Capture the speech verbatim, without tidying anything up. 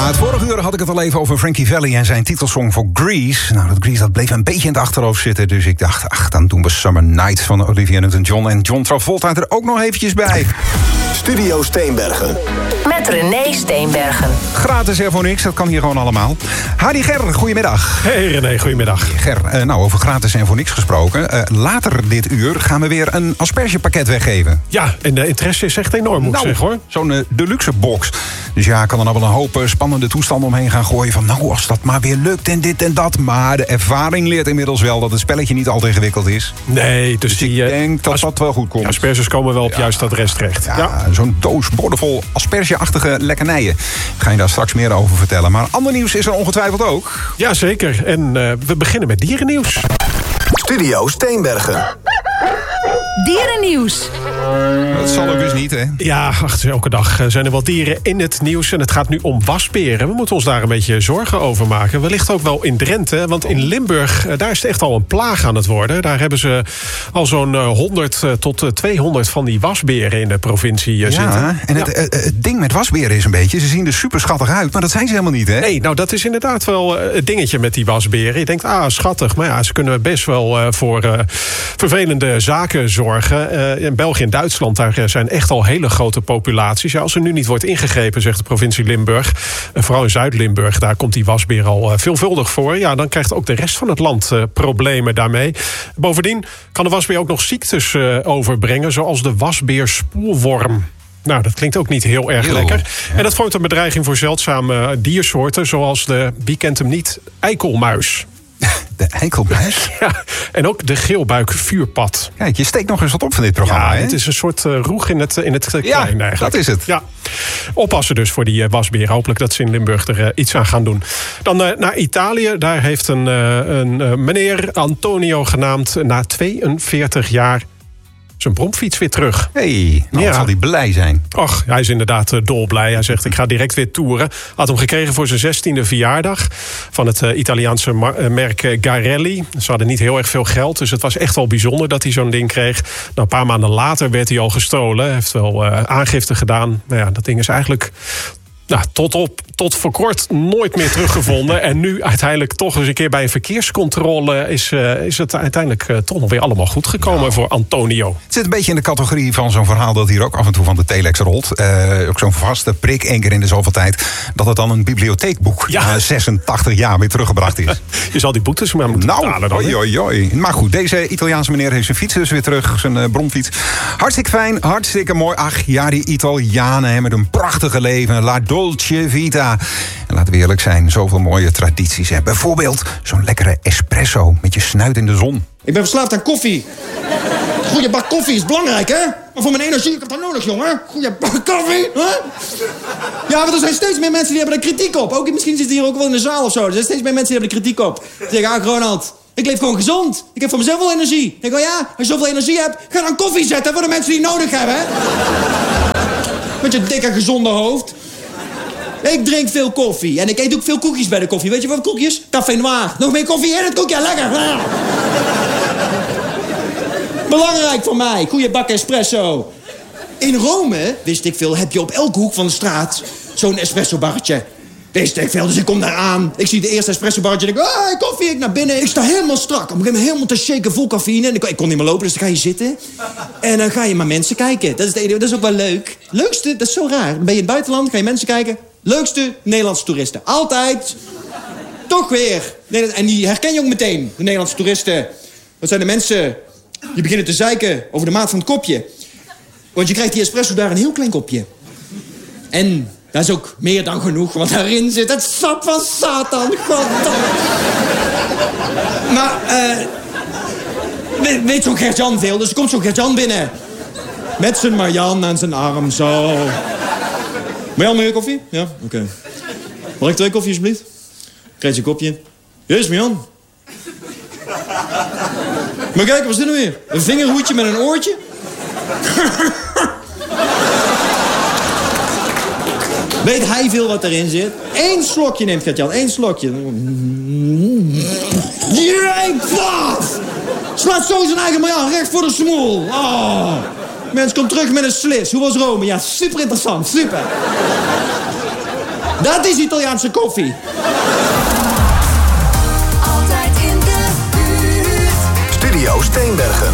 Ja, het vorige uur had ik het al even over Frankie Valli en zijn titelsong voor Grease. Nou, dat Grease dat bleef een beetje in het achterhoofd zitten. Dus ik dacht, ach, dan doen we Summer Night van Olivia Newton-John. En John Travolta er ook nog eventjes bij. Studio Steenbergen. Met René Steenbergen. Gratis er voor niks, dat kan hier gewoon allemaal. Hadi Ger, goedemiddag. Hey René, goedemiddag. Ger, uh, nou over gratis en voor niks gesproken. Uh, later dit uur gaan we weer een aspergepakket weggeven. Ja, en de interesse is echt enorm, moet nou, ik zeggen, hoor. Zo'n uh, deluxe box. Dus ja, ik kan er nou wel een hoop uh, spannende toestanden omheen gaan gooien. Van nou, als dat maar weer lukt en dit en dat. Maar de ervaring leert inmiddels wel dat het spelletje niet al te ingewikkeld is. Nee, dus, dus die, ik denk dat as- dat wel goed komt. Ja, asperges komen wel op ja. juist adres terecht. Ja, Ja. zo'n doos boordevol aspergeachtige lekkernijen. Ga je daar straks meer over vertellen. Maar ander nieuws is er ongetwijfeld ook. Ja, zeker. En uh, we beginnen met dierennieuws. Studio Steenbergen. Dierennieuws. Dat zal ook eens niet, hè? Ja, ach, elke dag zijn er wel dieren in het nieuws. En het gaat nu om wasberen. We moeten ons daar een beetje zorgen over maken. Wellicht ook wel in Drenthe. Want in Limburg, daar is het echt al een plaag aan het worden. Daar hebben ze al zo'n honderd tot tweehonderd van die wasberen in de provincie ja, zitten. en het, Ja. het, het ding met wasberen is een beetje... ze zien er super schattig uit, maar dat zijn ze helemaal niet, hè? Nee, nou dat is inderdaad wel het dingetje met die wasberen. Je denkt, ah, schattig. Maar ja, ze kunnen best wel uh, voor uh, vervelende zaken zorgen. Uh, in België en Duitsland, daar zijn echt al hele grote populaties. Ja, als er nu niet wordt ingegrepen, zegt de provincie Limburg... Uh, vooral in Zuid-Limburg, daar komt die wasbeer al uh, veelvuldig voor. Ja, dan krijgt ook de rest van het land uh, problemen daarmee. Bovendien kan de wasbeer ook nog ziektes uh, overbrengen... zoals de wasbeerspoelworm. Nou, dat klinkt ook niet heel erg heel, lekker. Ja. En dat vormt een bedreiging voor zeldzame diersoorten... zoals de, wie kent hem niet, eikelmuis. De eikelmuis? Ja, en ook de geelbuikvuurpad. Kijk, je steekt nog eens wat op van dit programma, Ja, hè? het is een soort uh, roeg in het, in het klein ja, eigenlijk. dat is het. Ja. Oppassen dus voor die uh, wasbeer. Hopelijk dat ze in Limburg er uh, iets aan gaan doen. Dan uh, naar Italië. Daar heeft een, uh, een uh, meneer Antonio genaamd... na tweeënveertig jaar zijn bromfiets weer terug. Hé, hey, nou Ja. zal hij blij zijn. Och, hij is inderdaad uh, dolblij. Hij zegt, ik ga direct weer toeren. Had hem gekregen voor zijn zestiende verjaardag... van het uh, Italiaanse mar- uh, merk uh, Garelli. Ze hadden niet heel erg veel geld, dus het was echt wel bijzonder dat hij zo'n ding kreeg. Nou, een paar maanden later werd hij al gestolen. Hij heeft wel uh, aangifte gedaan. Nou ja, dat ding is eigenlijk... Nou, tot, op, tot voor kort nooit meer teruggevonden. En nu uiteindelijk toch eens een keer bij een verkeerscontrole... is, uh, is het uiteindelijk uh, toch nog weer allemaal goed gekomen nou. voor Antonio. Het zit een beetje in de categorie van zo'n verhaal... dat hier ook af en toe van de telex rolt. Uh, ook zo'n vaste prik, één keer in de zoveel tijd... dat het dan een bibliotheekboek Ja. uh, zesentachtig jaar weer teruggebracht is. Je zal die boetes maar moeten nou, betalen dan. oi, oi, oi. Maar goed, deze Italiaanse meneer heeft zijn fiets dus weer terug. Zijn uh, bromfiets. Hartstikke fijn, hartstikke mooi. Ach ja, die Italianen hè, met een prachtige leven. La Dolce Vita. En laten we eerlijk zijn, zoveel mooie tradities. Hè. Bijvoorbeeld zo'n lekkere espresso met je snuit in de zon. Ik ben verslaafd aan koffie. Goeie bak koffie is belangrijk, hè? Maar voor mijn energie, ik heb dat nodig, jongen. Goeie bak koffie, hè? Ja, want er zijn steeds meer mensen die hebben er kritiek op. Ook, misschien zitten hier ook wel in de zaal of zo. Er zijn steeds meer mensen die hebben er kritiek op. Die zeggen, ah, Ronald, ik leef gewoon gezond. Ik heb voor mezelf wel energie. Ik denk, oh ja, als je zoveel energie hebt, ga dan koffie zetten voor de mensen die het nodig hebben, hè? Met je dikke, gezonde hoofd. Ik drink veel koffie en ik eet ook veel koekjes bij de koffie. Weet je wat koekjes? Café noir. Nog meer koffie in het koekje, lekker. Belangrijk voor mij, goeie bak espresso. In Rome, wist ik veel, heb je op elke hoek van de straat zo'n espressobarretje. Wist ik veel, dus ik kom daar aan. Ik zie de eerste espressobarretje en ik denk, ah, koffie, ik naar binnen. Ik sta helemaal strak, op een gegeven moment helemaal te shaken vol cafeïne. En ik, ik kon niet meer lopen, dus dan ga je zitten. En dan ga je maar mensen kijken. Dat is, de, dat is ook wel leuk. Leukste, dat is zo raar. Dan ben je in het buitenland, ga je mensen kijken. Leukste Nederlandse toeristen. Altijd. Toch weer. En die herken je ook meteen, de Nederlandse toeristen. Dat zijn de mensen die beginnen te zeiken over de maat van het kopje. Want je krijgt die espresso daar een heel klein kopje. En dat is ook meer dan genoeg, want daarin zit het sap van Satan. Goddamme. Maar, eh... Uh, weet zo'n Gert-Jan veel, dus er komt zo'n Gert-Jan binnen. Met zijn Marjan aan zijn arm, zo. Marjan, meer koffie? Ja, oké. Okay. Mag ik twee koffie, alsjeblieft? Krijg je een kopje. Jezus, Marjan. Maar kijk, wat is dit nou weer? Een vingerhoedje met een oortje? Weet hij veel wat erin zit? Eén slokje neemt Gert-Jan, één slokje. Jeepaf! Slaat zo zijn eigen Marjan recht voor de smoel. Oh. Mens komt terug met een slis. Hoe was Rome? Ja, super interessant, super. Dat is Italiaanse koffie.